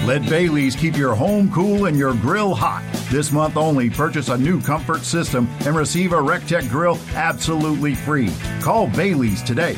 Let Bailey's keep your home cool and your grill hot. This month only, purchase a new comfort system and receive a RecTech grill absolutely free. Call Bailey's today.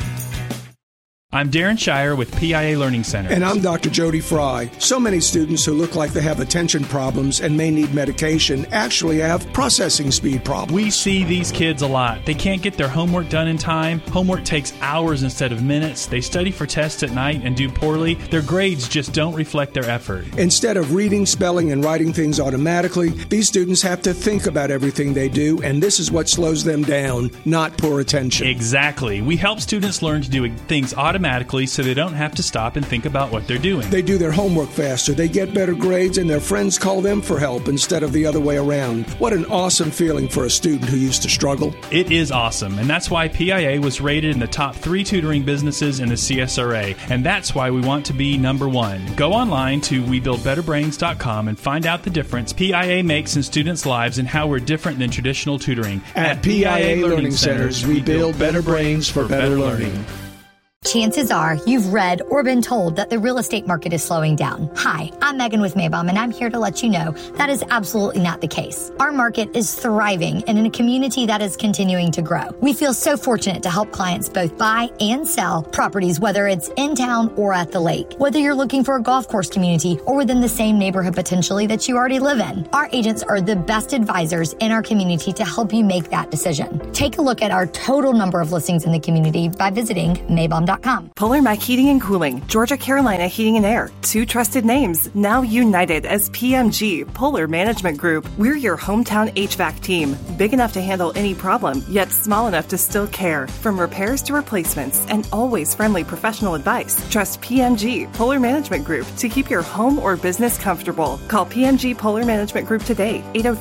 I'm Darren Shire with PIA Learning Center. And I'm Dr. Jody Fry. So many students who look like they have attention problems and may need medication actually have processing speed problems. We see these kids a lot. They can't get their homework done in time. Homework takes hours instead of minutes. They study for tests at night and do poorly. Their grades just don't reflect their effort. Instead of reading, spelling, and writing things automatically, these students have to think about everything they do, and this is what slows them down, not poor attention. Exactly. We help students learn to do things automatically so they don't have to stop and think about what they're doing. They do their homework faster, they get better grades, and their friends call them for help instead of the other way around. What an awesome feeling for a student who used to struggle. It is awesome, and that's why PIA was rated in the top 3 tutoring businesses in the CSRA, and that's why we want to be number 1. Go online to WeBuildBetterBrains.com and find out the difference PIA makes in students' lives and how we're different than traditional tutoring. At PIA Learning Centers, we build better brains for better learning. Chances are you've read or been told that the real estate market is slowing down. Hi, I'm Megan with Maybaum, and I'm here to let you know that is absolutely not the case. Our market is thriving and in a community that is continuing to grow. We feel so fortunate to help clients both buy and sell properties, whether it's in town or at the lake. Whether you're looking for a golf course community or within the same neighborhood potentially that you already live in, our agents are the best advisors in our community to help you make that decision. Take a look at our total number of listings in the community by visiting Maybaum.com. Polar Mac Heating and Cooling, Georgia Carolina Heating and Air, 2 trusted names, now united as PMG, Polar Management Group. We're your hometown HVAC team, big enough to handle any problem, yet small enough to still care. From repairs to replacements, and always friendly professional advice. Trust PMG, Polar Management Group, to keep your home or business comfortable. Call PMG Polar Management Group today,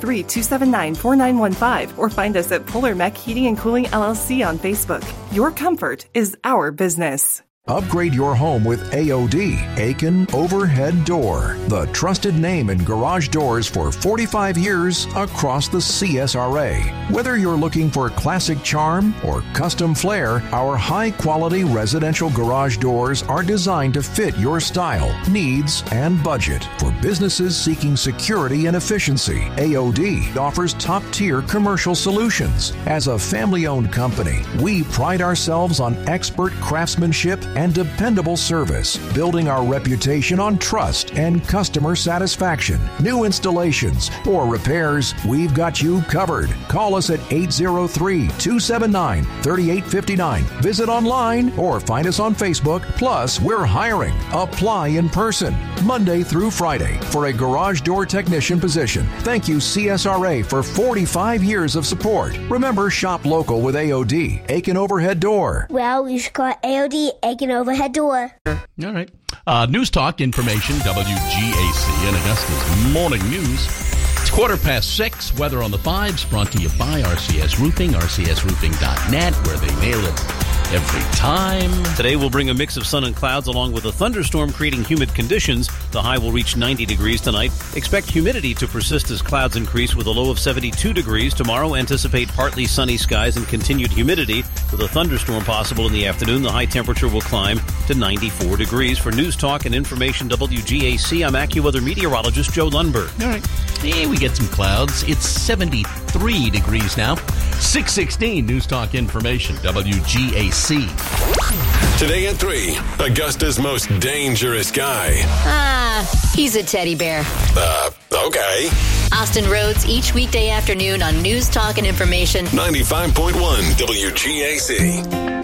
803-279-4915, or find us at Polar Mac Heating and Cooling LLC on Facebook. Your comfort is our business. Upgrade your home with AOD, Aiken Overhead Door, the trusted name in garage doors for 45 years across the CSRA. Whether you're looking for classic charm or custom flair, our high-quality residential garage doors are designed to fit your style, needs, and budget. For businesses seeking security and efficiency, AOD offers top-tier commercial solutions. As a family-owned company, we pride ourselves on expert craftsmanship and dependable service, building our reputation on trust and customer satisfaction. New installations or repairs, we've got you covered. Call us at 803-279-3859. Visit online or find us on Facebook. Plus, we're hiring. Apply in person, Monday through Friday, for a garage door technician position. Thank you, CSRA, for 45 years of support. Remember, shop local with AOD, Aiken Overhead Door. Well, you should call AOD, Aiken Overhead Door. All right. News Talk information, WGAC and Augusta's Morning News. It's 6:15. Weather on the 5s brought to you by RCS Roofing, rcsroofing.net, where they nail it every time. Today we'll bring a mix of sun and clouds along with a thunderstorm creating humid conditions. The high will reach 90 degrees tonight. Expect humidity to persist as clouds increase with a low of 72 degrees. Tomorrow anticipate partly sunny skies and continued humidity with a thunderstorm possible in the afternoon. The high temperature will climb to 94 degrees. For News Talk and Information WGAC, I'm AccuWeather meteorologist Joe Lundberg. All right. Hey, we get some clouds. It's 73 degrees now. 6:16 News Talk Information, WGAC. Today at 3, Augusta's most dangerous guy. He's a teddy bear. Okay. Austin Rhodes, each weekday afternoon on News Talk and Information. 95.1 WGAC.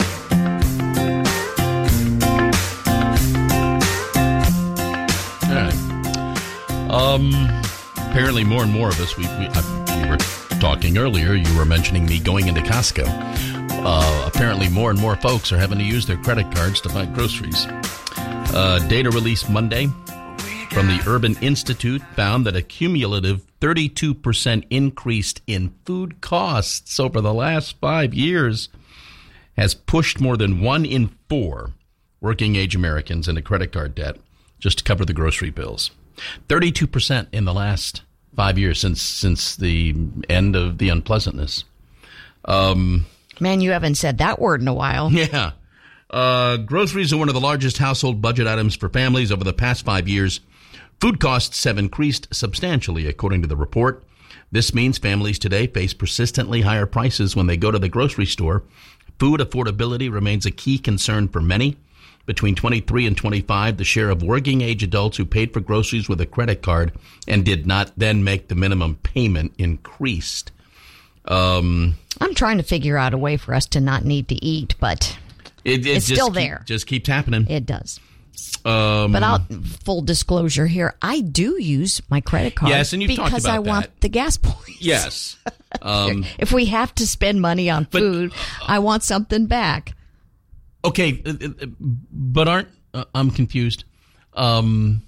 All right. Apparently more and more of us, we were talking earlier, you were mentioning me going into Costco. Apparently more and more folks are having to use their credit cards to buy groceries. Data released Monday from the Urban Institute found that a cumulative 32% increase in food costs over the last 5 years has pushed more than 1 in 4 working-age Americans into credit card debt just to cover the grocery bills. 32% in the last 5 years since the end of the unpleasantness. Man, you haven't said that word in a while. Yeah. Groceries are one of the largest household budget items for families. Over the past 5 years, food costs have increased substantially, according to the report. This means families today face persistently higher prices when they go to the grocery store. Food affordability remains a key concern for many. Between 23 and 25, the share of working-age adults who paid for groceries with a credit card and did not then make the minimum payment increased. I'm trying to figure out a way for us to not need to eat, but it's still there. Just keeps happening. It does. But full disclosure here, I do use my credit card. Yes, and you've talked about because I want the gas points. Yes. If we have to spend money on food, I want something back. Okay, but I'm confused. Are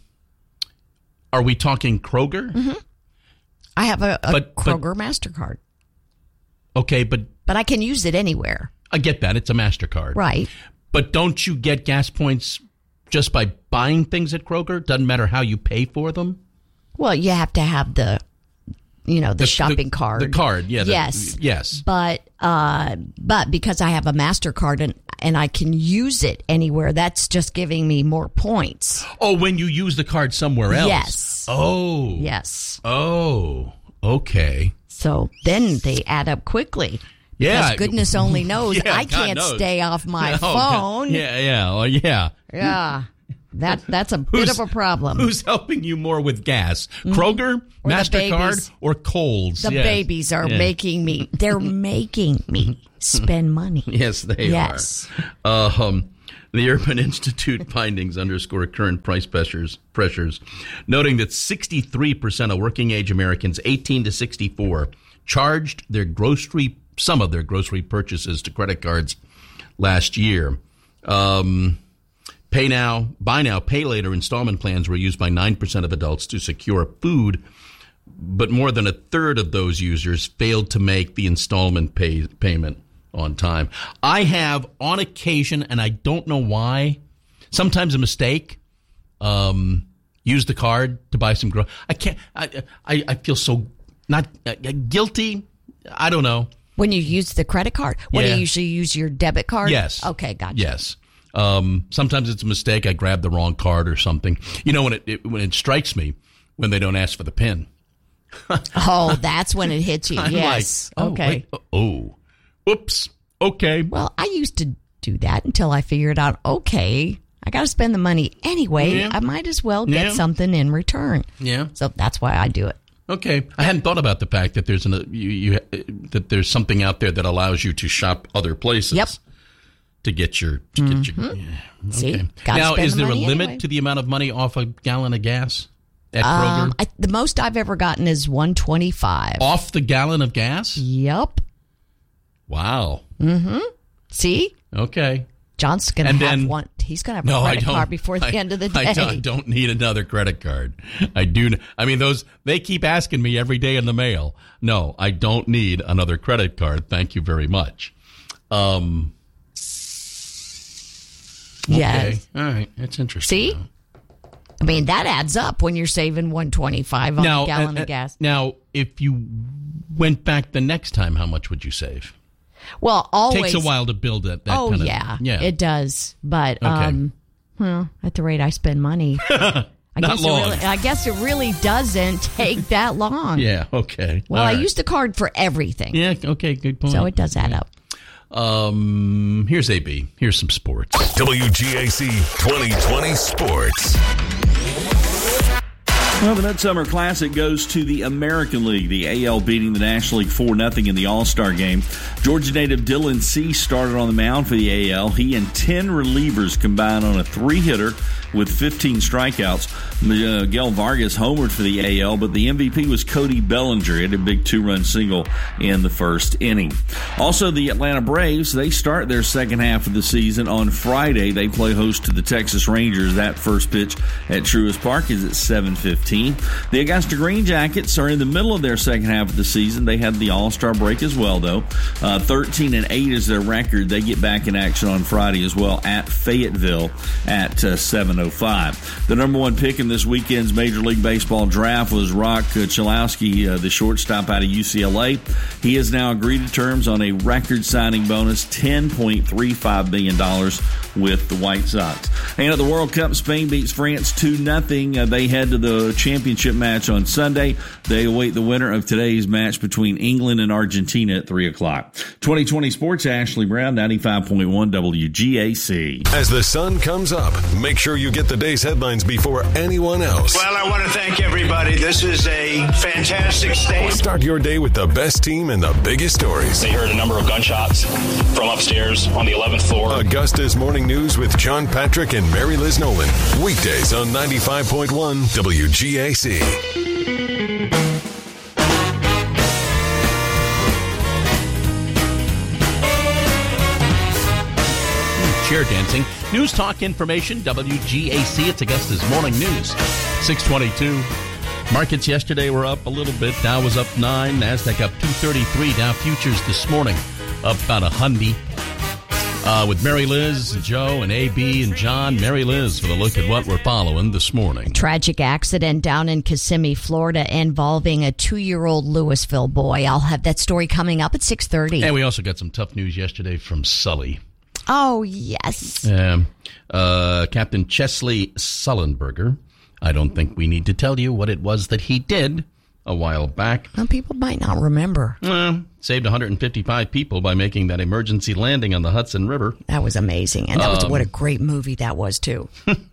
we talking Kroger? Mm-hmm. I have a Kroger MasterCard. Okay, but I can use it anywhere. I get that. It's a MasterCard. Right. But don't you get gas points just by buying things at Kroger? Doesn't matter how you pay for them? Well, you have to have the shopping card. The card, yeah. Yes. Yes. But because I have a MasterCard and I can use it anywhere, that's just giving me more points. Oh, when you use the card somewhere else? Yes. Oh. Yes. Oh, okay. So then they add up quickly. Yeah. Because goodness only knows I can't stay off my phone. Yeah. Oh, yeah. Yeah. That's a bit of a problem. Who's helping you more with gas? Kroger, or MasterCard, or Kohl's? The babies are making me. They're making me spend money. Yes, they are. The Urban Institute findings underscore current price pressures, noting that 63% of working-age Americans 18 to 64 charged some of their grocery purchases to credit cards last year. Buy now, pay later installment plans were used by 9% of adults to secure food, but more than a third of those users failed to make the installment payment on time. I have, on occasion, and I don't know why, sometimes a mistake, use the card to buy some groceries. I feel so not guilty. I don't know. When you use the credit card? Do you usually use your debit card? Yes. Okay, gotcha. Yes. Sometimes it's a mistake. I grab the wrong card or something. You know, when it strikes me when they don't ask for the PIN. Oh, that's when it hits you. I'm yes. Like, okay. Oops. Okay. Well, I used to do that until I figured out, okay, I got to spend the money anyway. Yeah. I might as well get something in return. Yeah. So that's why I do it. Okay. I hadn't thought about the fact that that there's something out there that allows you to shop other places. Yep. To get your okay. See, now, is there a limit to the amount of money off a gallon of gas at Kroger? The most I've ever gotten is $1.25 off the gallon of gas. Yep. Wow. Mm-hmm. See? Okay. John's going to have one. He's going to have a credit card before the end of the day. I don't need another credit card. I do. I mean, they keep asking me every day in the mail. No, I don't need another credit card. Thank you very much. Okay. Yes. All right. That's interesting. See? I mean, that adds up when you're saving $1.25 on a gallon of gas. Now, if you went back the next time, how much would you save? Well, always. It takes a while to build that kind of... yeah, it does. But, okay. Well, at the rate I spend money... Not long. I guess it really doesn't take that long. Yeah, okay. Well, I use the card for everything. Yeah, okay, good point. So it does add up. Here's AB. Here's some sports. WGAC 2020 Sports. Well, the Midsummer Classic goes to the American League. The AL beating the National League 4-0 in the All-Star game. Georgia native Dylan Cease started on the mound for the AL. He and 10 relievers combined on a 3-hitter with 15 strikeouts. Miguel Vargas homered for the AL, but the MVP was Cody Bellinger. He had a big 2-run single in the first inning. Also, the Atlanta Braves, they start their second half of the season on Friday. They play host to the Texas Rangers. That first pitch at Truist Park is at 7:15. The Augusta Green Jackets are in the middle of their second half of the season. They had the All-Star break as well, though. 13-8 is their record. They get back in action on Friday as well at Fayetteville at 7:05. The number one pick in this weekend's Major League Baseball draft was Rock Chalowski, the shortstop out of UCLA. He has now agreed to terms on a record signing bonus, $10.35 million with the White Sox. And at the World Cup, Spain beats France 2-0. They head to the championship match on Sunday. They await the winner of today's match between England and Argentina at 3 o'clock. 2020 Sports, Ashley Brown, 95.1 WGAC. As the sun comes up, make sure you get the day's headlines before anyone else. Well, I want to thank everybody. This is a fantastic state. Start your day with the best team and the biggest stories. They heard a number of gunshots from upstairs on the 11th floor. Augusta's Morning News with John Patrick and Mary Liz Nolan. Weekdays on 95.1 WGAC. Chair dancing. News Talk Information, WGAC. It's Augusta's Morning News. 622. Markets yesterday were up a little bit. Dow was up 9. NASDAQ up 233. Dow futures this morning up about a hundy. With Mary Liz, Joe, and AB and John. Mary Liz for the look at what we're following this morning. Tragic accident down in Kissimmee, Florida, involving a 2-year-old Louisville boy. I'll have that story coming up at 6:30. And we also got some tough news yesterday from Sully. Oh, yes. Captain Chesley Sullenberger. I don't think we need to tell you what it was that he did a while back. Well, people might not remember. Saved 155 people by making that emergency landing on the Hudson River. That was amazing. And that was what a great movie that was, too.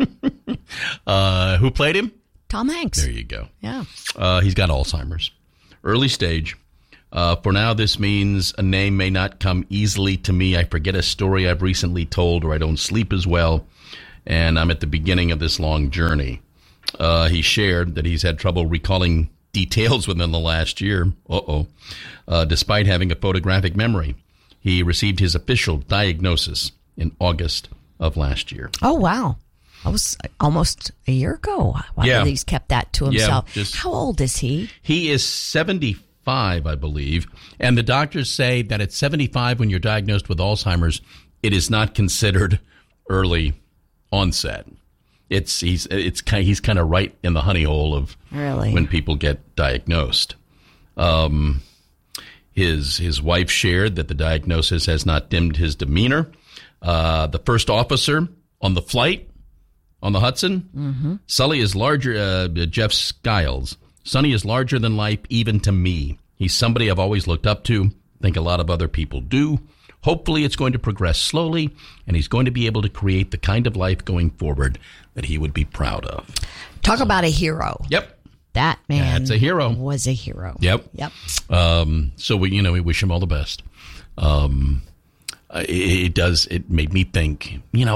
Who played him? Tom Hanks. There you go. Yeah. He's got Alzheimer's. Early stage. For now, this means a name may not come easily to me. I forget a story I've recently told, or I don't sleep as well, and I'm at the beginning of this long journey. He shared that he's had trouble recalling details within the last year. Despite having a photographic memory. He received his official diagnosis in August of last year. Oh, wow. That was almost a year ago. Wow, he's kept that to himself. How old is he? He is 75, I believe. And the doctors say that at 75, when you're diagnosed with Alzheimer's, it is not considered early onset. He's kind of right in the honey hole of when people get diagnosed. His wife shared that the diagnosis has not dimmed his demeanor. The first officer on the flight on the Hudson, Sully is larger. Jeff Skiles. Sonny is larger than life, even to me. He's somebody I've always looked up to. I think a lot of other people do. Hopefully it's going to progress slowly, and he's going to be able to create the kind of life going forward that he would be proud of. Talk about a hero. Yep. That man That's a hero. Was a hero. Yep. So we wish him all the best. It made me think,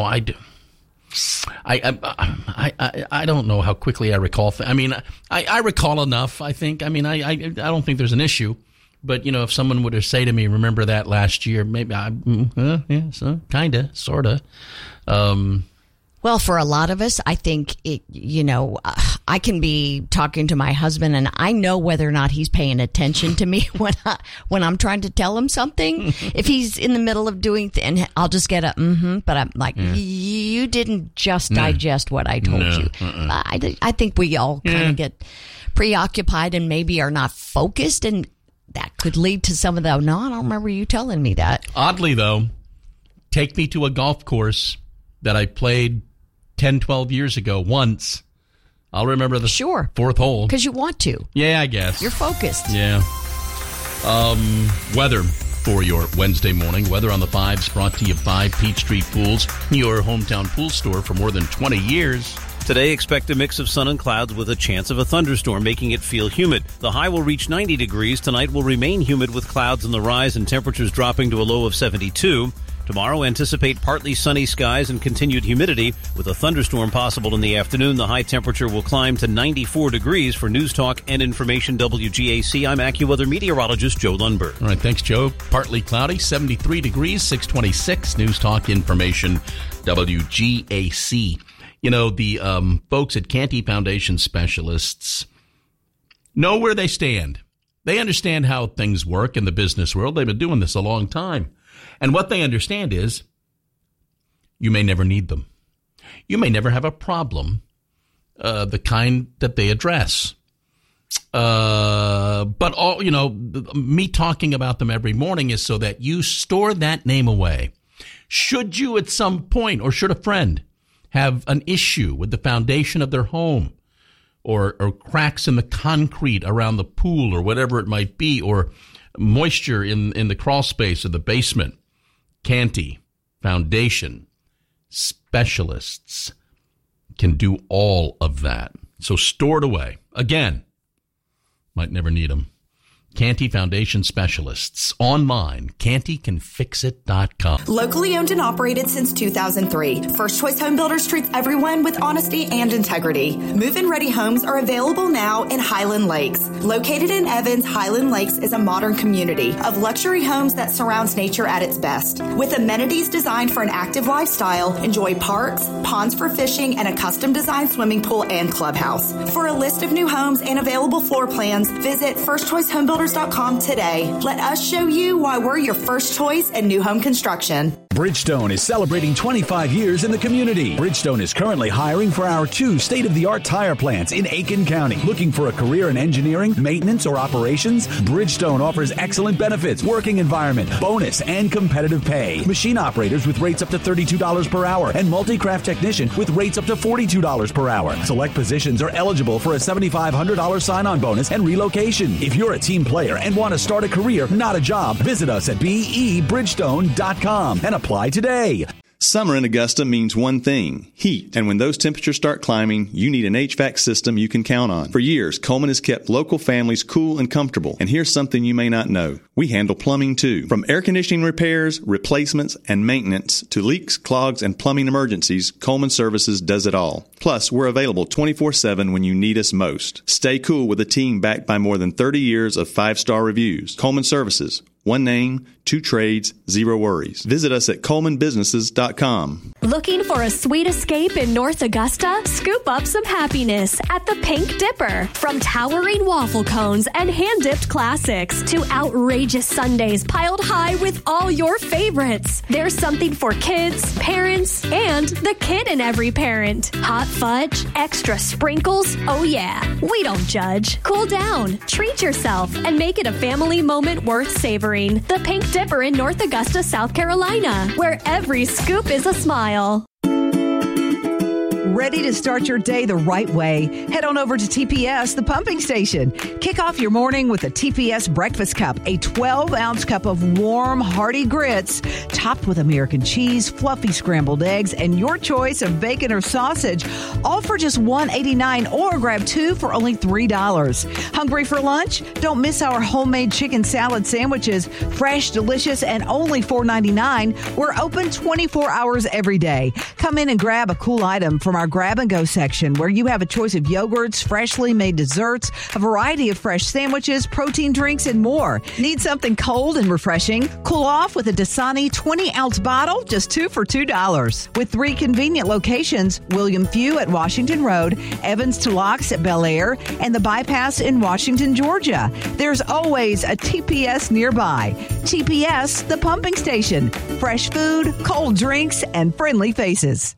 I don't know how quickly I recall. I recall enough, I think. I don't think there's an issue. But, if someone were to say to me, remember that last year, maybe kind of, sort of. Well, for a lot of us, I think, I can be talking to my husband and I know whether or not he's paying attention to me when I'm trying to tell him something. If he's in the middle of doing and I'll just get but I'm like, you didn't just digest what I told you. I think we all kind of get preoccupied and maybe are not focused, and that could lead to some of the, no, I don't remember you telling me that. Oddly, though, take me to a golf course that I played 10, 12 years ago once. I'll remember the fourth hole. Because you want to. Yeah, I guess. You're focused. Yeah. Weather for your Wednesday morning. Weather on the 5s brought to you by Peachtree Pools, your hometown pool store for more than 20 years. Today, expect a mix of sun and clouds with a chance of a thunderstorm, making it feel humid. The high will reach 90 degrees. Tonight will remain humid with clouds on the rise and temperatures dropping to a low of 72. Tomorrow, anticipate partly sunny skies and continued humidity with a thunderstorm possible in the afternoon. The high temperature will climb to 94 degrees. For News Talk and Information WGAC, I'm AccuWeather meteorologist Joe Lundberg. All right, thanks, Joe. Partly cloudy, 73 degrees, 626. News Talk Information WGAC. The folks at Canty Foundation Specialists know where they stand. They understand how things work in the business world. They've been doing this a long time. And what they understand is you may never need them. You may never have a problem, the kind that they address. But me talking about them every morning is so that you store that name away. Should you at some point, or should a friend have an issue with the foundation of their home, or cracks in the concrete around the pool, or whatever it might be, or moisture in the crawl space of the basement, Canty Foundation specialists can do all of that. So store it away. Again, might never need them. Canty Foundation Specialists. Online, CantyCanFixIt.com. Locally owned and operated since 2003. First Choice Home Builders treats everyone with honesty and integrity. Move-in ready homes are available now in Highland Lakes. Located in Evans, Highland Lakes is a modern community of luxury homes that surrounds nature at its best. With amenities designed for an active lifestyle, enjoy parks, ponds for fishing, and a custom-designed swimming pool and clubhouse. For a list of new homes and available floor plans, visit firstchoicehomebuilders.com today. Let us show you why we're your first choice in new home construction. Bridgestone is celebrating 25 years in the community. Bridgestone is currently hiring for our 2 state-of-the-art tire plants in Aiken County. Looking for a career in engineering, maintenance, or operations? Bridgestone offers excellent benefits, working environment, bonus, and competitive pay. Machine operators with rates up to $32 per hour and multi-craft technician with rates up to $42 per hour. Select positions are eligible for a $7,500 sign-on bonus and relocation. If you're a team player and want to start a career, not a job, visit us at BEBridgestone.com and apply today. Summer in Augusta means one thing, heat. And when those temperatures start climbing, you need an HVAC system you can count on. For years, Coleman has kept local families cool and comfortable. And here's something you may not know. We handle plumbing too. From air conditioning repairs, replacements, and maintenance to leaks, clogs, and plumbing emergencies, Coleman Services does it all. Plus, we're available 24/7 when you need us most. Stay cool with a team backed by more than 30 years of 5-star reviews. Coleman Services. One name, 2 trades, 0 worries. Visit us at ColemanBusinesses.com. Looking for a sweet escape in North Augusta? Scoop up some happiness at the Pink Dipper. From towering waffle cones and hand-dipped classics to outrageous sundaes piled high with all your favorites. There's something for kids, parents, and the kid in every parent. Hot fudge, extra sprinkles, oh yeah. We don't judge. Cool down, treat yourself, and make it a family moment worth savoring. The Pink Dipper in North Augusta, South Carolina, where every scoop is a smile. Ready to start your day the right way? Head on over to TPS, the pumping station. Kick off your morning with a TPS breakfast cup, a 12-ounce cup of warm, hearty grits, topped with American cheese, fluffy scrambled eggs, and your choice of bacon or sausage, all for just $1.89, or grab 2 for only $3. Hungry for lunch? Don't miss our homemade chicken salad sandwiches, fresh, delicious, and only $4.99. We're open 24 hours every day. Come in and grab a cool item from our grab-and-go section, where you have a choice of yogurts, freshly made desserts, a variety of fresh sandwiches, protein drinks, and more. Need something cold and refreshing? Cool off with a Dasani 20-ounce bottle, just 2 for $2. With 3 convenient locations, William Few at Washington Road, Evans to Locks at Bel Air, and the Bypass in Washington, Georgia. There's always a TPS nearby. TPS, the pumping station. Fresh food, cold drinks, and friendly faces.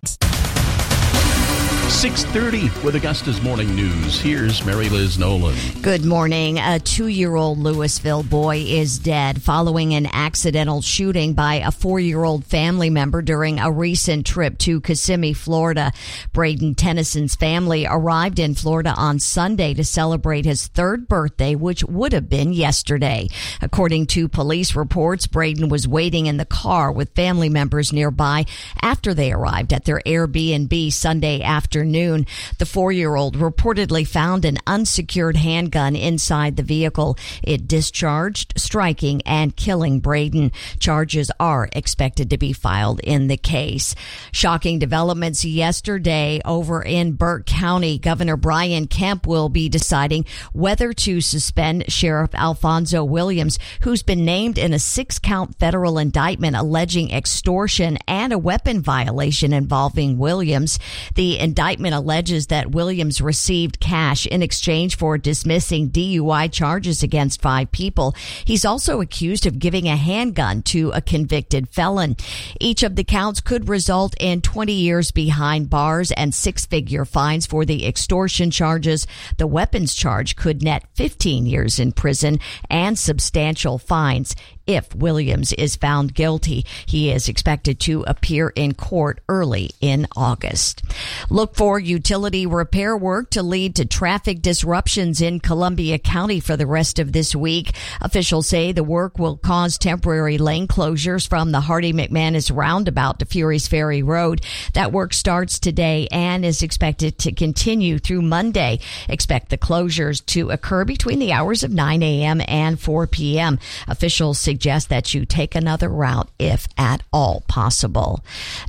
6:30 with Augusta's Morning News. Here's Mary Liz Nolan. Good morning. A 2-year-old Louisville boy is dead following an accidental shooting by a 4-year-old family member during a recent trip to Kissimmee, Florida. Braden Tennyson's family arrived in Florida on Sunday to celebrate his 3rd birthday, which would have been yesterday. According to police reports, Braden was waiting in the car with family members nearby after they arrived at their Airbnb Sunday afternoon. The 4-year-old reportedly found an unsecured handgun inside the vehicle. It discharged, striking and killing Braden. Charges are expected to be filed in the case. Shocking developments yesterday over in Burke County. Governor Brian Kemp will be deciding whether to suspend Sheriff Alfonso Williams, who's been named in a 6-count federal indictment alleging extortion and a weapon violation involving Williams. The indictment indictment alleges that Williams received cash in exchange for dismissing DUI charges against 5 people. He's also accused of giving a handgun to a convicted felon. Each of the counts could result in 20 years behind bars and 6-figure fines for the extortion charges. The weapons charge could net 15 years in prison and substantial fines if Williams is found guilty. He is expected to appear in court early in August. Look for utility repair work to lead to traffic disruptions in Columbia County for the rest of this week. Officials say the work will cause temporary lane closures from the Hardy McManus roundabout to Fury's Ferry Road. That work starts today and is expected to continue through Monday. Expect the closures to occur between the hours of 9 a.m. and 4 p.m. Officials suggest that you take another route if at all possible.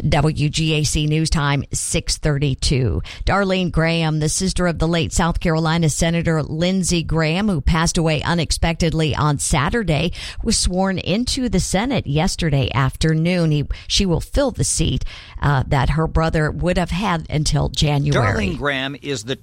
WGAC News Time 6:32. Darlene Graham, the sister of the late South Carolina Senator Lindsey Graham, who passed away unexpectedly on Saturday, was sworn into the Senate yesterday afternoon. She will fill the seat that her brother would have had until January. Darlene Graham is the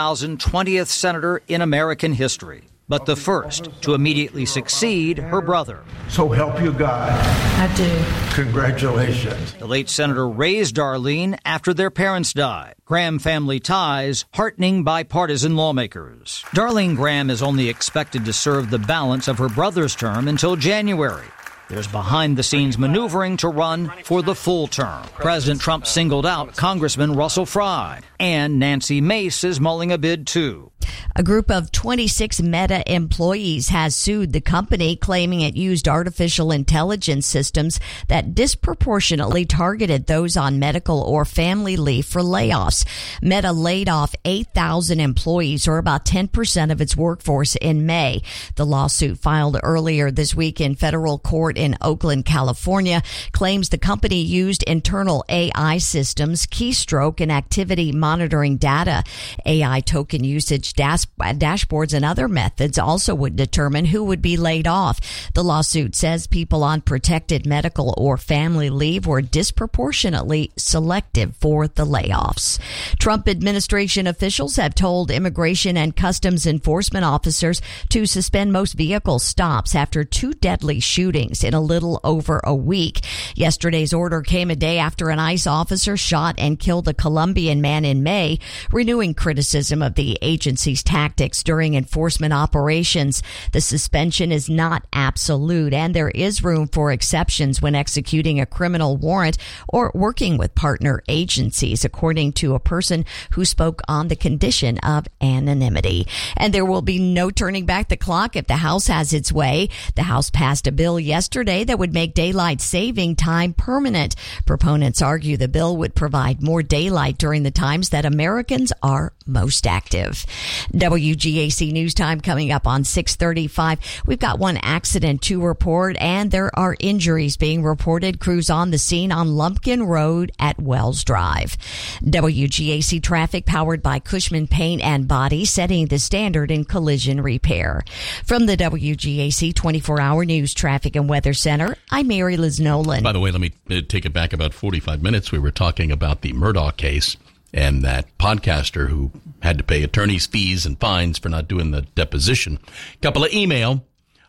2020th senator in American history, but the first to immediately succeed her brother. So help you God. I do. Congratulations. The late senator raised Darlene after their parents died. Graham family ties heartening bipartisan lawmakers. Darlene Graham is only expected to serve the balance of her brother's term until January. There's behind-the-scenes maneuvering to run for the full term. President Trump singled out Congressman Russell Fry, and Nancy Mace is mulling a bid, too. A group of 26 Meta employees has sued the company, claiming it used artificial intelligence systems that disproportionately targeted those on medical or family leave for layoffs. Meta laid off 8,000 employees, or about 10% of its workforce, in May. The lawsuit, filed earlier this week in federal court in Oakland, California, claims the company used internal AI systems, keystroke, and activity monitoring data. AI token usage dashboards and other methods also would determine who would be laid off. The lawsuit says people on protected medical or family leave were disproportionately selective for the layoffs. Trump administration officials have told immigration and customs enforcement officers to suspend most vehicle stops after 2 deadly shootings in a little over a week. Yesterday's order came a day after an ICE officer shot and killed a Colombian man in May, renewing criticism of the agency's tactics during enforcement operations. The suspension is not absolute, and there is room for exceptions when executing a criminal warrant or working with partner agencies, according to a person who spoke on the condition of anonymity. And there will be no turning back the clock if the House has its way. The House passed a bill yesterday that would make daylight saving time permanent. Proponents argue the bill would provide more daylight during the times that Americans are most active. WGAC News Time coming up on 6:35. We've got one accident to report, and there are injuries being reported. Crews on the scene on Lumpkin Road at Wells Drive. WGAC traffic powered by Cushman Paint and Body, setting the standard in collision repair. From the WGAC 24-hour News Traffic and Weather Center, I'm Mary Liz Nolan. By the way, let me take it back about 45 minutes. We were talking about the Murdaugh case and that podcaster who had to pay attorney's fees and fines for not doing the deposition. Couple of email.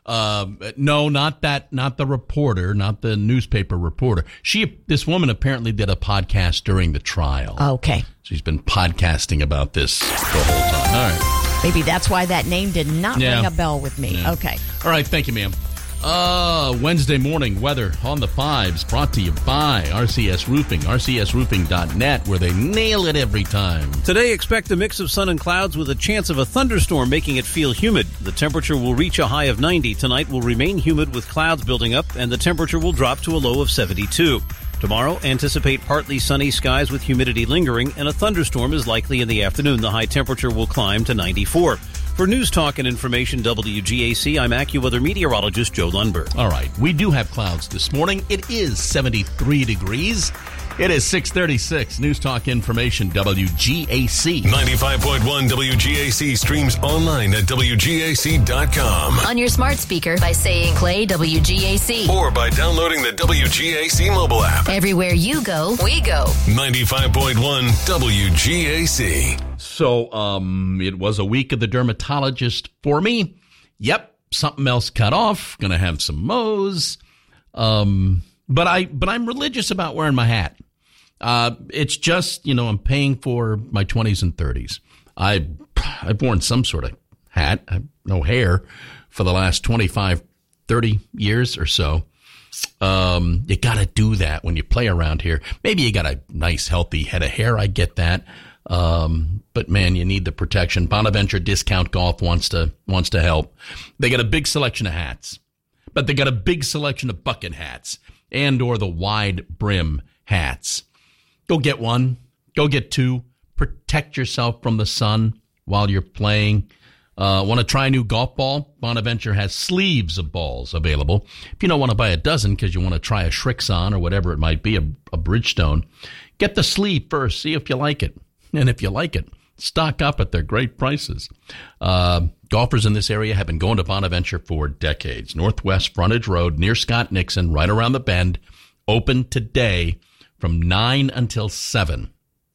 No, not the reporter, not the newspaper reporter. This woman apparently did a podcast during the trial. Okay. She's been podcasting about this the whole time. All right. Maybe that's why that name did not ring a bell with me. Yeah. Okay. All right. Thank you, ma'am. Wednesday morning weather on the 5s, brought to you by RCS Roofing, rcsroofing.net, where they nail it every time. Today, expect a mix of sun and clouds with a chance of a thunderstorm, making it feel humid. The temperature will reach a high of 90. Tonight will remain humid with clouds building up, and the temperature will drop to a low of 72. Tomorrow, anticipate partly sunny skies with humidity lingering, and a thunderstorm is likely in the afternoon. The high temperature will climb to 94. For News Talk and Information WGAC, I'm AccuWeather meteorologist Joe Lundberg. All right, we do have clouds this morning. It is 73 degrees. It is 6:36. News Talk Information, WGAC. 95.1 WGAC streams online at WGAC.com. On your smart speaker by saying play WGAC. Or by downloading the WGAC mobile app. Everywhere you go, we go. 95.1 WGAC. So, it was a week of the dermatologist for me. Yep, something else cut off. Gonna have some Mo's. But I'm religious about wearing my hat. It's just, I'm paying for my 20s and 30s. I've worn some sort of hat. I have no hair for the last 25, 30 years or so. You got to do that when you play around here. Maybe you got a nice, healthy head of hair. I get that. But man, you need the protection. Bonaventure Discount Golf wants to help. They got a big selection of hats, but they got a big selection of bucket hats and or the wide brim hats. Go get one. Go get two. Protect yourself from the sun while you're playing. Want to try a new golf ball? Bonaventure has sleeves of balls available. If you don't want to buy a dozen because you want to try a Shrixon or whatever it might be, a Bridgestone, get the sleeve first. See if you like it. And if you like it, stock up at their great prices. Golfers in this area have been going to Bonaventure for decades. Northwest Frontage Road near Scott Nixon, right around the bend. Open today from 9 until 7.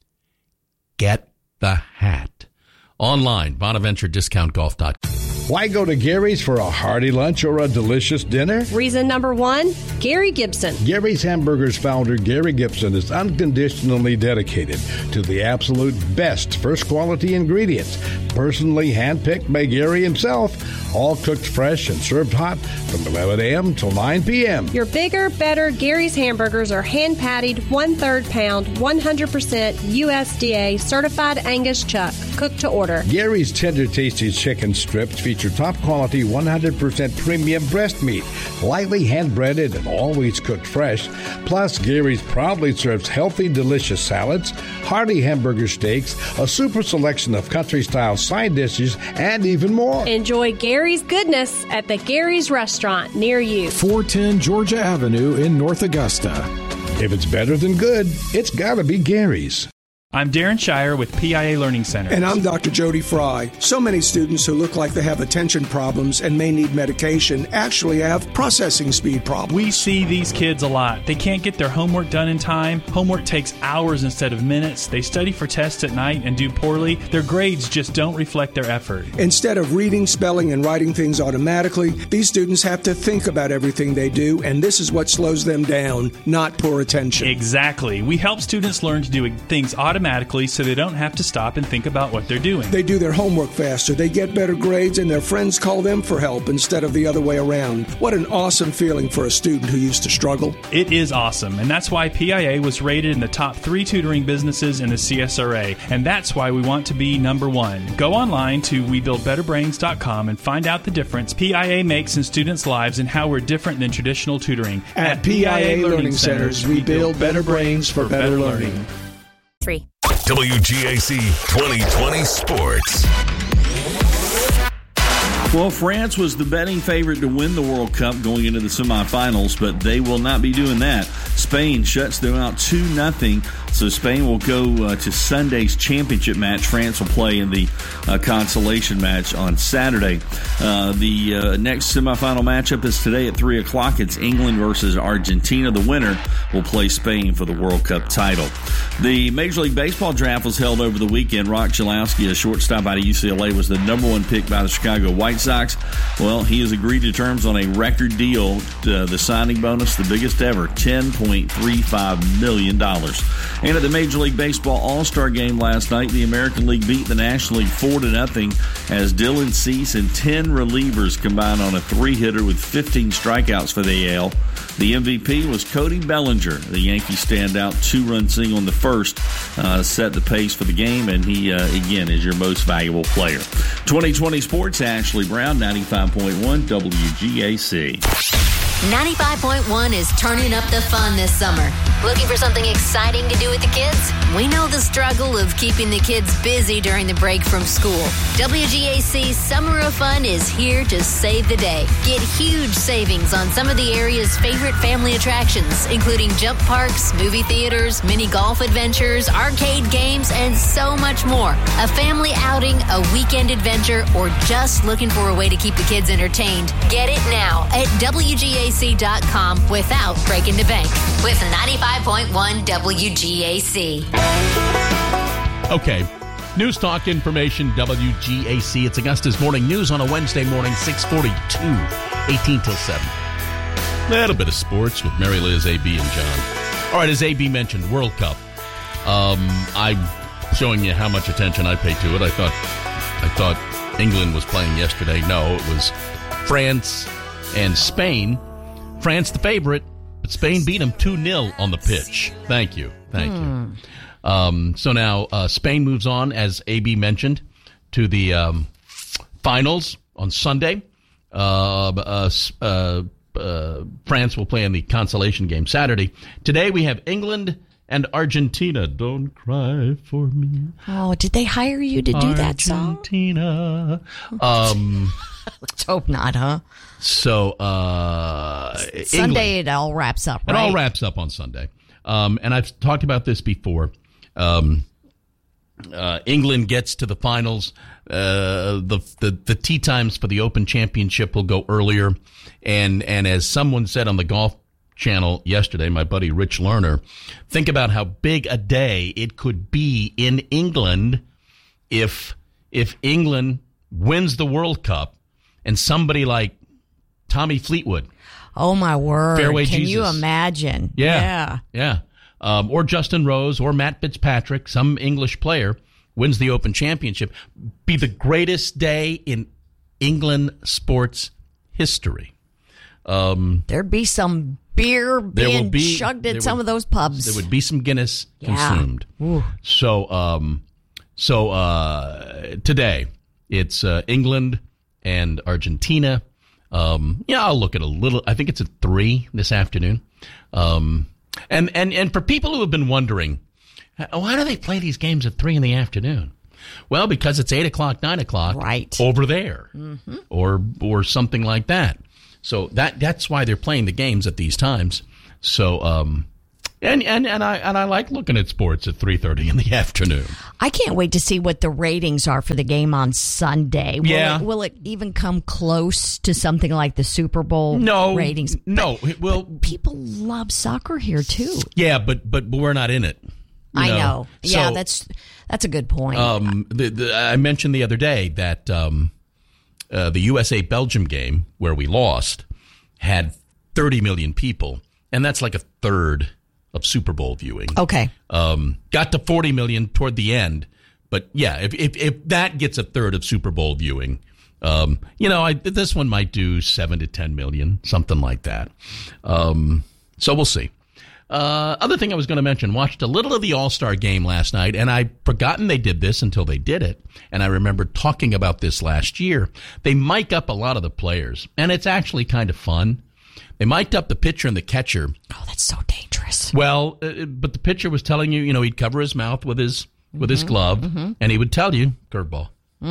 Get the hat. Online, BonaventureDiscountGolf.com. Why go to Gary's for a hearty lunch or a delicious dinner? Reason number one, Gary Gibson. Gary's Hamburgers founder Gary Gibson is unconditionally dedicated to the absolute best first quality ingredients, personally handpicked by Gary himself, all cooked fresh and served hot from 11 a.m. till 9 p.m. Your bigger, better Gary's Hamburgers are hand-patted, 1/3 pound, 100% USDA certified Angus chuck, cooked to order. Gary's tender, tasty chicken strips feature top-quality 100% premium breast meat, lightly hand-breaded and always cooked fresh. Plus, Gary's proudly serves healthy, delicious salads, hearty hamburger steaks, a super selection of country-style side dishes, and even more. Enjoy Gary's goodness at the Gary's Restaurant near you. 410 Georgia Avenue in North Augusta. If it's better than good, it's got to be Gary's. I'm Darren Shire with PIA Learning Center. And I'm Dr. Jody Fry. So many students who look like they have attention problems and may need medication actually have processing speed problems. We see these kids a lot. They can't get their homework done in time. Homework takes hours instead of minutes. They study for tests at night and do poorly. Their grades just don't reflect their effort. Instead of reading, spelling, and writing things automatically, these students have to think about everything they do, and this is what slows them down, not poor attention. Exactly. We help students learn to do things automatically so they don't have to stop and think about what they're doing. They do their homework faster, they get better grades, and their friends call them for help instead of the other way around. What an awesome feeling for a student who used to struggle. It is awesome, and that's why PIA was rated in the top 3 tutoring businesses in the CSRA, and that's why we want to be number 1. Go online to WeBuildBetterBrains.com and find out the difference PIA makes in students' lives and how we're different than traditional tutoring. At PIA Learning Centers, we build better brains for better learning. 3. WGAC 2020 Sports. Well, France was the betting favorite to win the World Cup going into the semifinals, but they will not be doing that. Spain shuts them out 2-0, so Spain will go to Sunday's championship match. France will play in the consolation match on Saturday. The next semifinal matchup is today at 3 o'clock. It's England versus Argentina. The winner will play Spain for the World Cup title. The Major League Baseball draft was held over the weekend. Rock Chalowski, a shortstop out of UCLA, was the number 1 pick by the Chicago White Sox. Well, he has agreed to terms on a record deal, the signing bonus, the biggest ever, $10.35 million. And at the Major League Baseball All-Star Game last night, the American League beat the National League 4-0 as Dylan Cease and 10 relievers combined on a 3-hitter with 15 strikeouts for the AL. The MVP was Cody Bellinger, the Yankees standout 2-run single in the first, set the pace for the game, and he, again, is your most valuable player. 2020 Sports, Ashley Brown, 95.1 WGAC. 95.1 is turning up the fun this summer. Looking for something exciting to do with the kids? We know the struggle of keeping the kids busy during the break from school. WGAC Summer of Fun is here to save the day. Get huge savings on some of the area's favorite family attractions, including jump parks, movie theaters, mini golf adventures, arcade games, and so much more. A family outing, a weekend adventure, or just looking for a way to keep the kids entertained. Get it now at WGAC.com without breaking the bank. With 95.1 WGAC. Okay. News Talk Information, WGAC. It's Augusta's Morning News on a Wednesday morning, 6:42, 18 till 7. Little bit of sports with Mary Liz, AB, and John. All right, as AB mentioned, World Cup. I'm showing you how much attention I pay to it. I thought England was playing yesterday. No, it was France and Spain. France the favorite, but Spain beat them 2-0 on the pitch. Thank you. So now Spain moves on, as AB mentioned, to the finals on Sunday. France will play in the consolation game Saturday. Today we have England and Argentina. Don't cry for me. Oh, did they hire you to do that song? Argentina. Let's hope not, huh? So Sunday it all wraps up, right? It all wraps up on Sunday. And I've talked about this before. England gets to the finals. The tee times for the Open Championship will go earlier. And as someone said on the Golf Channel yesterday, my buddy Rich Lerner, think about how big a day it could be in England if England wins the World Cup and somebody like Tommy Fleetwood. Oh, my word. Fairway Can Jesus. you imagine? Yeah. Or Justin Rose or Matt Fitzpatrick, some English player, wins the Open Championship. Be the greatest day in England sports history. There'd be some beer being chugged at some of those pubs. There would be some Guinness consumed. Ooh. So today it's England and Argentina. I'll look at a little. I think it's at 3 this afternoon. And for people who have been wondering, why do they play these games at 3 in the afternoon? Well, because it's 8 o'clock, 9 o'clock, right over there, or something like that. So that's why they're playing the games at these times. So and I like looking at sports at 3:30 in the afternoon. I can't wait to see what the ratings are for the game on Sunday. Will it even come close to something like the Super Bowl ratings? No. But people love soccer here too. Yeah, but we're not in it. I know. Yeah, that's a good point. I mentioned the other day that the USA-Belgium game, where we lost, had 30 million people, and that's like a third of Super Bowl viewing. Okay. Got to 40 million toward the end, but yeah, if that gets a third of Super Bowl viewing, this one might do 7 to 10 million, something like that. So we'll see. Other thing I was going to mention, watched a little of the All-Star game last night, and I'd forgotten they did this until they did it. And I remember talking about this last year. They mic up a lot of the players, and it's actually kind of fun. They mic'd up the pitcher and the catcher. Oh, that's so dangerous. Well, but the pitcher was telling you, he'd cover his mouth with his glove, and he would tell you, curveball.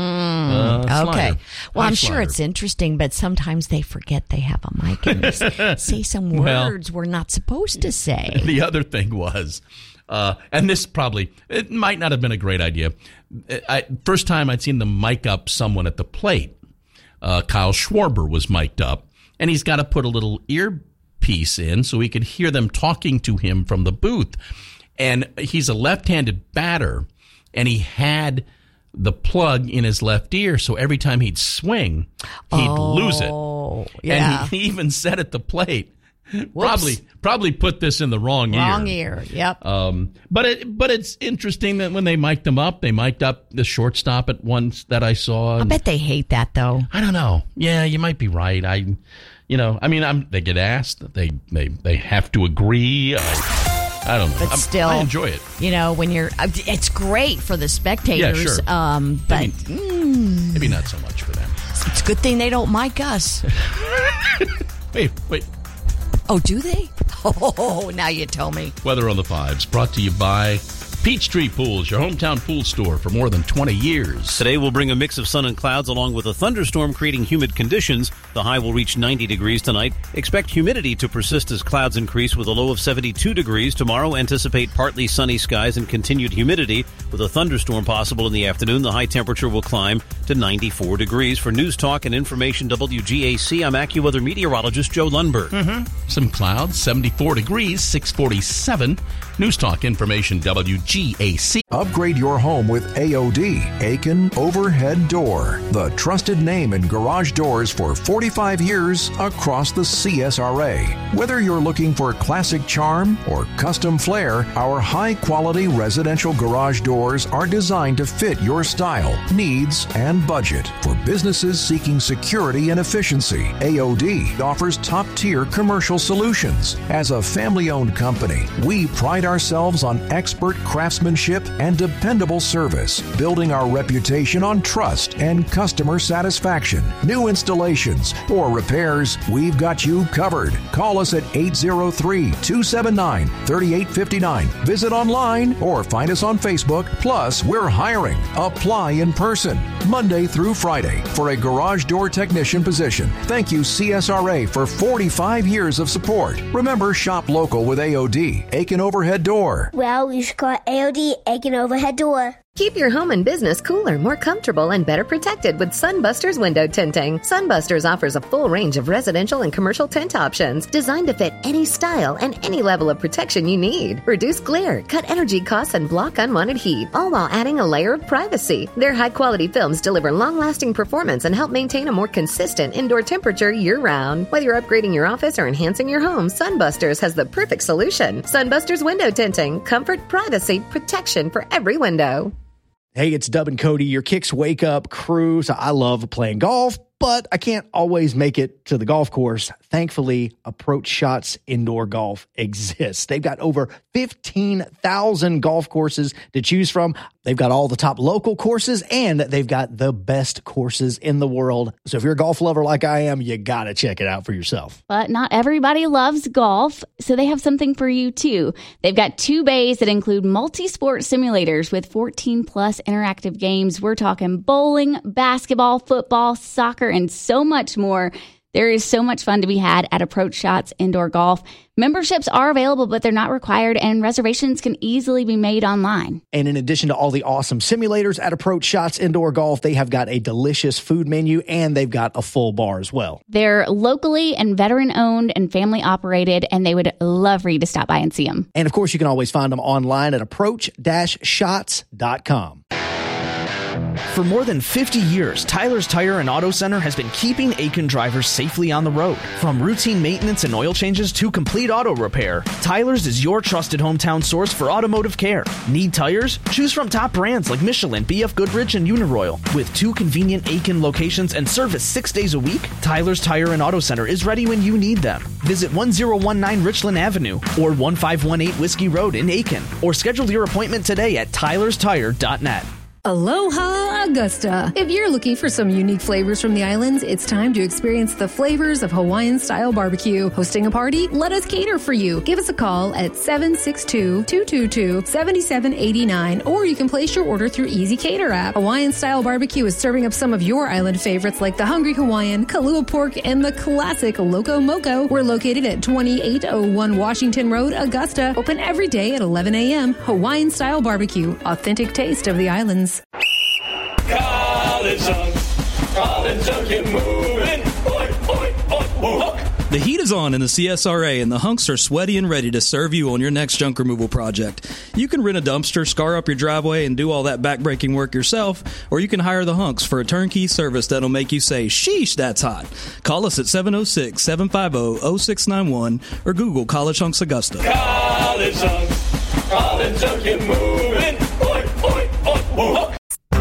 Okay. Well, I'm sure it's interesting, but sometimes they forget they have a mic and they say some words we're not supposed to say. The other thing was, and this it might not have been a great idea. First time I'd seen them mic up someone at the plate. Kyle Schwarber was mic'd up, and he's got to put a little earpiece in so he could hear them talking to him from the booth. And he's a left-handed batter, and he had the plug in his left ear, so every time he'd swing, he'd lose it. Yeah. And he even said at the plate, probably put this in the wrong ear. Wrong ear, yep. But it's interesting that when they mic'd them up, they mic'd up the shortstop at once that I saw. I bet they hate that, though. I don't know. Yeah, you might be right. They get asked. They have to agree. I don't know. But still, I enjoy it. When it's great for the spectators. Yeah, sure. But maybe not so much for them. It's a good thing they don't mic us. Wait. Oh, do they? Oh, now you tell me. Weather on the 5s brought to you by Peachtree Pools, your hometown pool store for more than 20 years. Today will bring a mix of sun and clouds along with a thunderstorm creating humid conditions. The high will reach 90 degrees tonight. Expect humidity to persist as clouds increase with a low of 72 degrees. Tomorrow, anticipate partly sunny skies and continued humidity with a thunderstorm possible in the afternoon. The high temperature will climb to 94 degrees. For News Talk and Information WGAC, I'm AccuWeather meteorologist Joe Lundberg. Some clouds, 74 degrees, 647. News Talk Information WGAC. Upgrade your home with AOD, Aiken Overhead Door, the trusted name in garage doors for 45 years across the CSRA. Whether you're looking for classic charm or custom flair, our high-quality residential garage doors are designed to fit your style, needs, and budget. For businesses seeking security and efficiency, AOD offers top-tier commercial solutions. As a family-owned company, we pride ourselves on expert craftsmanship and dependable service, building our reputation on trust and customer satisfaction. New installations or repairs, we've got you covered. Call us at 803-279-3859. Visit online or find us on Facebook. Plus, we're hiring. Apply in person, Monday through Friday, for a garage door technician position. Thank you, CSRA, for 45 years of support. Remember, shop local with AOD, Aiken Overhead Door. Well, you should call AOD Aiken Overhead Door. Keep your home and business cooler, more comfortable, and better protected with Sunbusters window tinting. Sunbusters offers a full range of residential and commercial tint options designed to fit any style and any level of protection you need. Reduce glare, cut energy costs, and block unwanted heat, all while adding a layer of privacy. Their high-quality films deliver long-lasting performance and help maintain a more consistent indoor temperature year-round. Whether you're upgrading your office or enhancing your home, Sunbusters has the perfect solution. Sunbusters window tinting. Comfort, privacy, protection for every window. Hey, it's Dub and Cody, your Kicks Wake Up crew. So I love playing golf, but I can't always make it to the golf course. Thankfully, Approach Shots Indoor Golf exists. They've got over 15,000 golf courses to choose from. They've got all the top local courses, and they've got the best courses in the world. So if you're a golf lover like I am, you got to check it out for yourself. But not everybody loves golf, so they have something for you too. They've got 2 bays that include multi-sport simulators with 14-plus interactive games. We're talking bowling, basketball, football, soccer, and so much more. There is so much fun to be had at Approach Shots Indoor Golf. Memberships are available, but they're not required, and reservations can easily be made online. And in addition to all the awesome simulators at Approach Shots Indoor Golf, they have got a delicious food menu, and they've got a full bar as well. They're locally and veteran-owned and family-operated, and they would love for you to stop by and see them. And, of course, you can always find them online at approach-shots.com. For more than 50 years, Tyler's Tire and Auto Center has been keeping Aiken drivers safely on the road. From routine maintenance and oil changes to complete auto repair, Tyler's is your trusted hometown source for automotive care. Need tires? Choose from top brands like Michelin, BF Goodrich, and Uniroyal. With 2 convenient Aiken locations and service 6 days a week, Tyler's Tire and Auto Center is ready when you need them. Visit 1019 Richland Avenue or 1518 Whiskey Road in Aiken, or schedule your appointment today at tylerstire.net. Aloha Augusta. If you're looking for some unique flavors from the islands, it's time to experience the flavors of Hawaiian-style barbecue. Hosting a party? Let us cater for you. Give us a call at 762-222-7789, or you can place your order through Easy Cater app. Hawaiian-style barbecue is serving up some of your island favorites like the Hungry Hawaiian, Kalua Pork, and the classic Loco Moco. We're located at 2801 Washington Road, Augusta. Open every day at 11 a.m. Hawaiian-style barbecue. Authentic taste of the islands. College Hunk, get moving. Oi, oi, oi, oi. The heat is on in the CSRA, and the Hunks are sweaty and ready to serve you on your next junk removal project. You can rent a dumpster, scar up your driveway, and do all that backbreaking work yourself, or you can hire the Hunks for a turnkey service that'll make you say, sheesh, that's hot. Call us at 706-750-0691 or Google College Hunks Augusta. College Hunk, get moving. Oi, oi, oi, oi.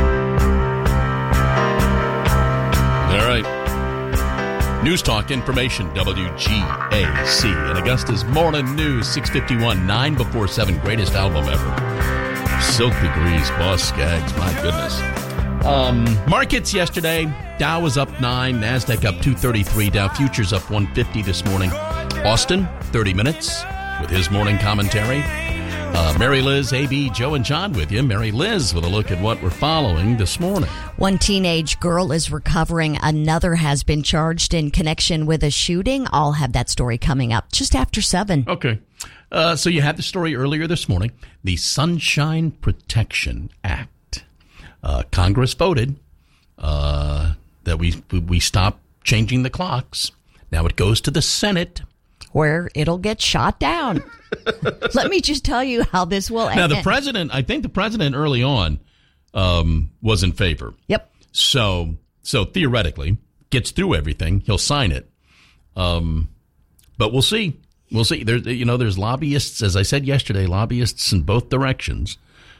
All right. News Talk Information, WGAC. And Augusta's Morning News, 651, 9 before 7. Greatest album ever. Silk the Grease, Boss Skaggs, my goodness. Markets yesterday, Dow was up 9, NASDAQ up 233, Dow Futures up 150 this morning. Austin, 30 minutes with his morning commentary. Mary Liz, AB, Joe, and John with you. Mary Liz with a look at what we're following this morning. One teenage girl is recovering. Another has been charged in connection with a shooting. I'll have that story coming up just after 7. Okay. So you had the story earlier this morning. The Sunshine Protection Act. Congress voted that we stop changing the clocks. Now it goes to the Senate, where it'll get shot down. Let me just tell you how this will end. Now, I think the president early on was in favor. Yep. So theoretically, gets through everything. He'll sign it. But we'll see. We'll see. There's lobbyists, as I said yesterday, lobbyists in both directions.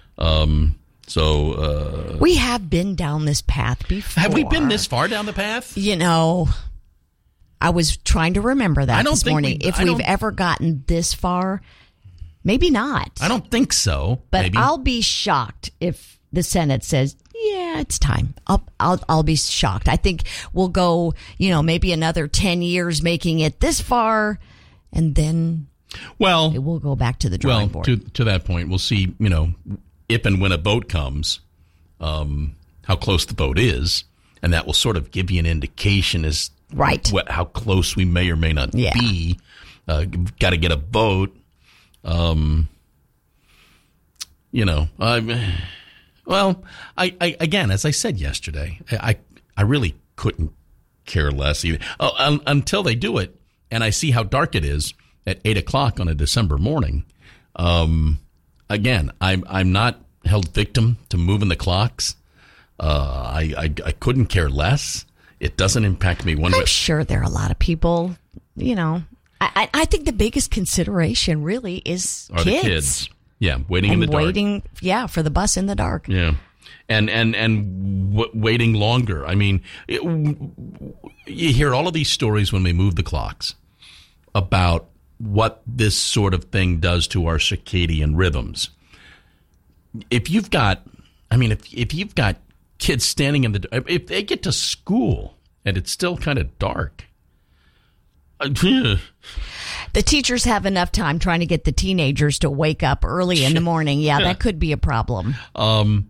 We have been down this path before. Have we been this far down the path? I was trying to remember that this morning. If we've ever gotten this far, maybe not. I don't think so. But maybe. I'll be shocked if the Senate says, yeah, it's time. I'll be shocked. I think we'll go, maybe another 10 years making it this far, and then it will go back to the drawing board. To that point, we'll see, if and when a vote comes, how close the vote is, and that will sort of give you an indication as how close we may or may not be. Got to get a vote. Again, as I said yesterday, I really couldn't care less either until they do it, and I see how dark it is at 8:00 on a December morning. Again, I'm not held victim to moving the clocks. I couldn't care less. It doesn't impact me one way. I'm sure there are a lot of people, I think the biggest consideration really is kids. The kids. Yeah, waiting in the dark. For the bus in the dark. Yeah. And waiting longer. I mean, you hear all of these stories when we move the clocks about what this sort of thing does to our circadian rhythms. If you've got kids standing if they get to school and it's still kind of dark. The teachers have enough time trying to get the teenagers to wake up early in the morning. Yeah, that could be a problem. And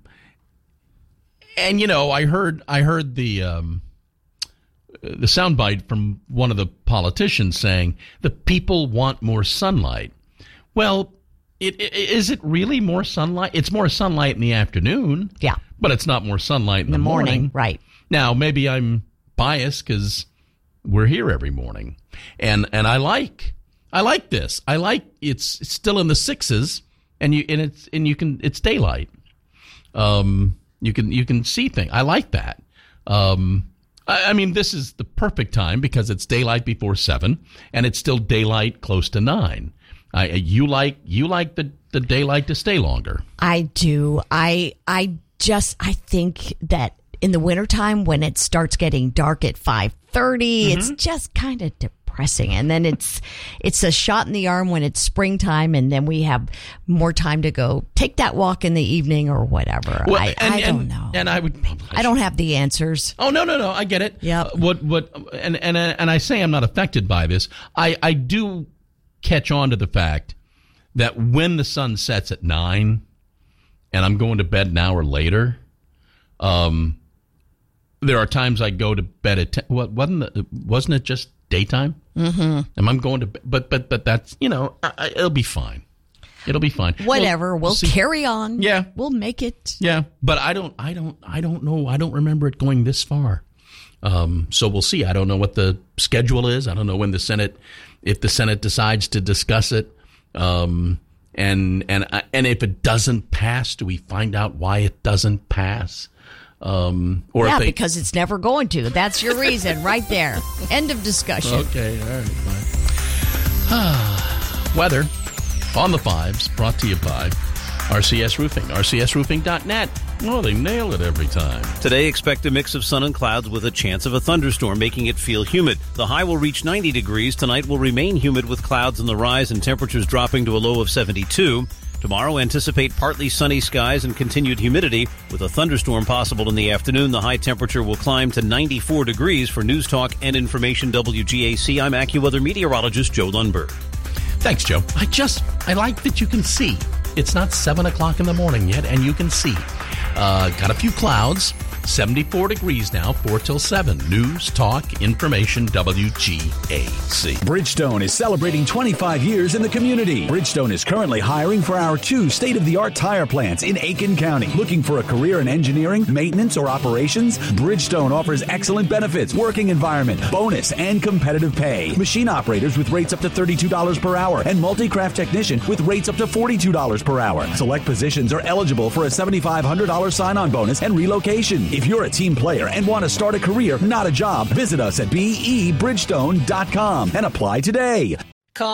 I heard the soundbite from one of the politicians saying the people want more sunlight. Well, is it really more sunlight? It's more sunlight in the afternoon. Yeah. But it's not more sunlight in the morning. Right. Now, maybe I'm biased because we're here every morning. And I like this. I like it's still in the 6s and it's daylight. You can see things. I like that. I mean, this is the perfect time because it's daylight before 7 and it's still daylight close to 9. You like the daylight to stay longer. I do. I think that in the wintertime when it starts getting dark at 5:30, it's just kind of depressing. And then it's a shot in the arm when it's springtime, and then we have more time to go take that walk in the evening or whatever. Well, I don't know. And I don't have the answers. Oh, no. I get it. Yeah. And I say I'm not affected by this. I do catch on to the fact that when the sun sets at 9 and I'm going to bed an hour later, there are times I go to bed at 10. Wasn't it just daytime? Mm-hmm. And I'm going to bed, but that's, it'll be fine. It'll be fine. Whatever. We'll carry on. Yeah. We'll make it. Yeah. But I don't know. I don't remember it going this far. So we'll see. I don't know what the schedule is. I don't know when if the Senate decides to discuss it. And if it doesn't pass, do we find out why it doesn't pass? Because it's never going to. That's your reason right there. End of discussion. Okay, all right. Fine. Weather on the 5s, brought to you by RCS Roofing, rcsroofing.net. Oh, they nail it every time. Today, expect a mix of sun and clouds with a chance of a thunderstorm, making it feel humid. The high will reach 90 degrees. Tonight will remain humid with clouds on the rise and temperatures dropping to a low of 72. Tomorrow, anticipate partly sunny skies and continued humidity with a thunderstorm possible in the afternoon. The high temperature will climb to 94 degrees. For News Talk and Information WGAC, I'm AccuWeather meteorologist Joe Lundberg. Thanks, Joe. I like that you can see. It's not 7 o'clock in the morning yet, and you can see. Got a few clouds. 74 degrees now, 4 till 7. News, Talk, Information, WGAC. Bridgestone is celebrating 25 years in the community. Bridgestone is currently hiring for our 2 state-of-the-art tire plants in Aiken County. Looking for a career in engineering, maintenance, or operations? Bridgestone offers excellent benefits, working environment, bonus, and competitive pay. Machine operators with rates up to $32 per hour and multi-craft technician with rates up to $42 per hour. Select positions are eligible for a $7,500 sign-on bonus and relocation. If you're a team player and want to start a career, not a job, visit us at BEBridgestone.com and apply today.